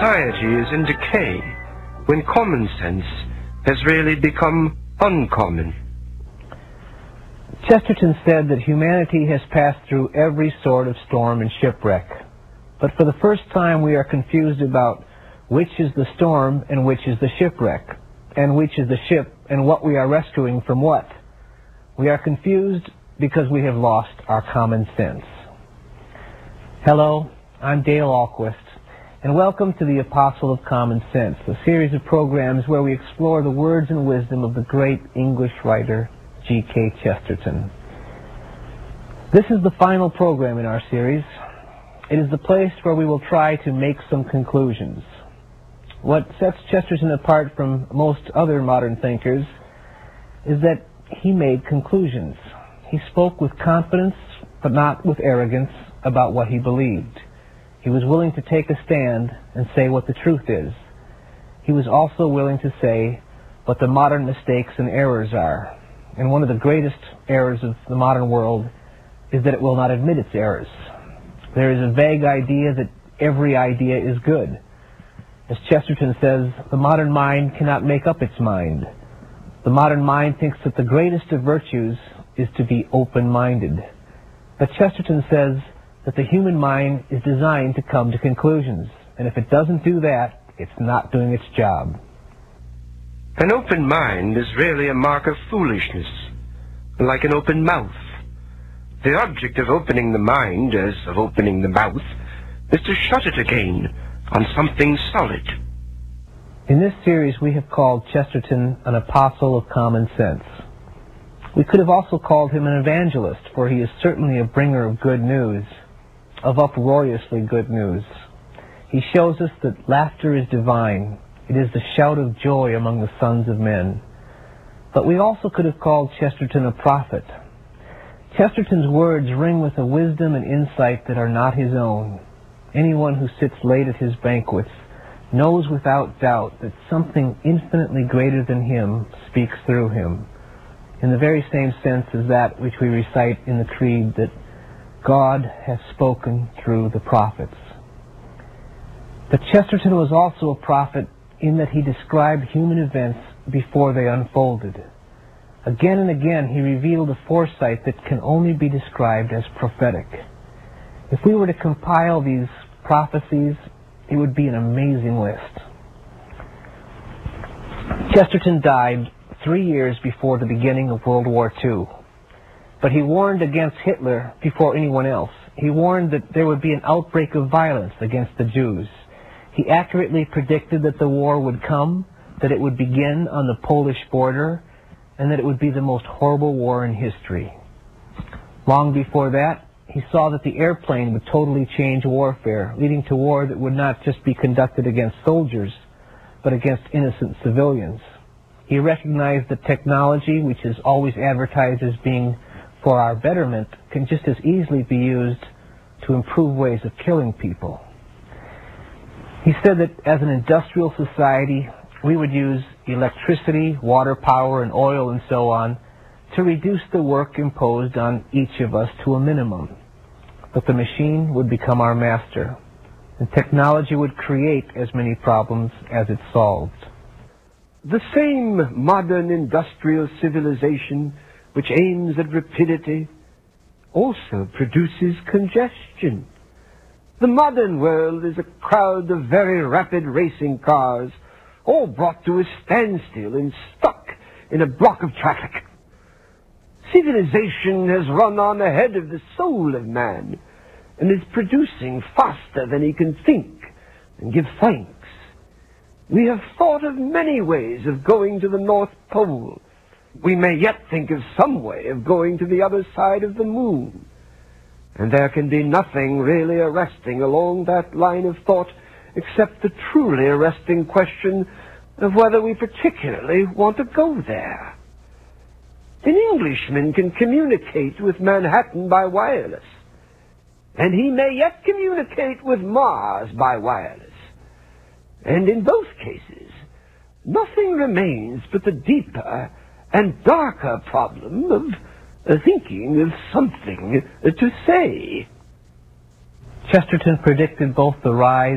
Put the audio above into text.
society is in decay when common sense has really become uncommon. Chesterton said that humanity has passed through every sort of storm and shipwreck, but for the first time we are confused about which is the storm and which is the shipwreck, and which is the ship and what we are rescuing from what. We are confused because we have lost our common sense. Hello, I'm Dale Ahlquist, and welcome to the Apostle of Common Sense, a series of programs where we explore the words and wisdom of the great English writer G.K. Chesterton. This is the final program in our series. It is the place where we will try to make some conclusions. What sets Chesterton apart from most other modern thinkers is that he made conclusions. He spoke with confidence, but not with arrogance, about what he believed. He was willing to take a stand and say what the truth is. He was also willing to say what the modern mistakes and errors are. And one of the greatest errors of the modern world is that it will not admit its errors. There is a vague idea that every idea is good. As Chesterton says, the modern mind cannot make up its mind. The modern mind thinks that the greatest of virtues is to be open-minded. But Chesterton says that the human mind is designed to come to conclusions, and if it doesn't do that, it's not doing its job. An open mind is really a mark of foolishness, like an open mouth. The object of opening the mind, as of opening the mouth, is to shut it again on something solid. In this series we have called Chesterton an apostle of common sense. We could have also called him an evangelist, for he is certainly a bringer of good news, of uproariously good news. He shows us that laughter is divine. It is the shout of joy among the sons of men. But we also could have called Chesterton a prophet. Chesterton's words ring with a wisdom and insight that are not his own. Anyone who sits late at his banquets knows without doubt that something infinitely greater than him speaks through him, in the very same sense as that which we recite in the Creed, that God has spoken through the prophets. But Chesterton was also a prophet in that he described human events before they unfolded. Again and again he revealed a foresight that can only be described as prophetic. If we were to compile these prophecies, it would be an amazing list. Chesterton died 3 years before the beginning of World War II. But he warned against Hitler before anyone else. He warned that there would be an outbreak of violence against the Jews. He accurately predicted that the war would come, that it would begin on the Polish border, and that it would be the most horrible war in history. Long before that, he saw that the airplane would totally change warfare, leading to war that would not just be conducted against soldiers, but against innocent civilians. He recognized that technology, which is always advertised as being for our betterment, can just as easily be used to improve ways of killing people. He said that as an industrial society, we would use electricity, water power, and oil and so on to reduce the work imposed on each of us to a minimum. But the machine would become our master, and technology would create as many problems as it solved. The same modern industrial civilization which aims at rapidity also produces congestion. The modern world is a crowd of very rapid racing cars, all brought to a standstill and stuck in a block of traffic. Civilization has run on ahead of the soul of man and is producing faster than he can think and give thanks. We have thought of many ways of going to the North Pole. We may yet think of some way of going to the other side of the moon. And there can be nothing really arresting along that line of thought except the truly arresting question of whether we particularly want to go there. An Englishman can communicate with Manhattan by wireless, and he may yet communicate with Mars by wireless. And in both cases, nothing remains but the deeper and darker problem of thinking of something to say. Chesterton predicted both the rise